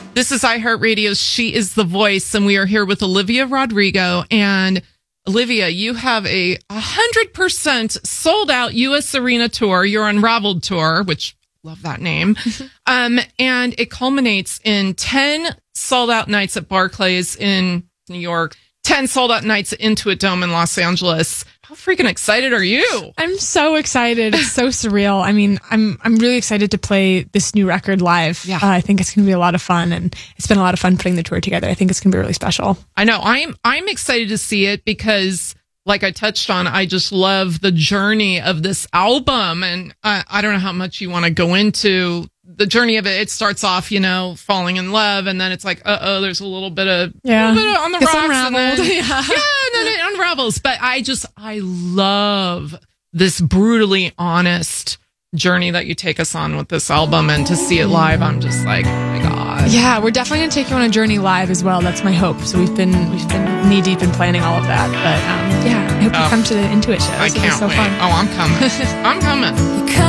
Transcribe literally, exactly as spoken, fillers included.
This is iHeartRadio's She is the Voice, and we are here with Olivia Rodrigo. And Olivia, you have a one hundred percent sold out U S Arena tour, your Unraveled tour, which love that name. um, and it culminates in ten sold out nights at Barclays in New York, ten sold out nights at Intuit Dome in Los Angeles. How freaking excited are you? I'm so excited. It's so surreal. I mean, I'm I'm really excited to play this new record live. Yeah. Uh, I think it's going to be a lot of fun, and it's been a lot of fun putting the tour together. I think it's going to be really special. I know. I'm I'm excited to see it because, like I touched on, I just love the journey of this album, and I, I don't know how much you want to go into the journey of it. It starts off, you know, falling in love, and then it's like, uh oh, there's a little bit of Yeah. little bit of on the Gets rocks, unraveled. and then, Yeah. yeah, and then it unravels. But I just I love this brutally honest journey that you take us on with this album, and to see it live, I'm just like, oh my god. Yeah, we're definitely going to take you on a journey live as well. That's my hope. So we've been we've been knee deep in planning all of that. But um, yeah, I hope you Oh. come to the Intuit shows. I It'll be can't so wait. fun. Oh, I'm coming. I'm coming.